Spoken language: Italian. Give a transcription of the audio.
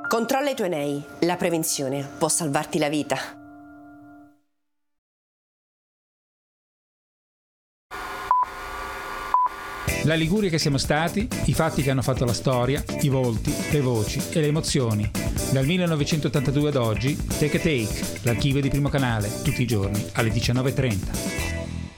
Controlla i tuoi nei. La prevenzione può salvarti la vita. La Liguria che siamo stati, i fatti che hanno fatto la storia, i volti, le voci e le emozioni. Dal 1982 ad oggi, Take a Take, l'archivio di Primo Canale, tutti i giorni alle 19:30.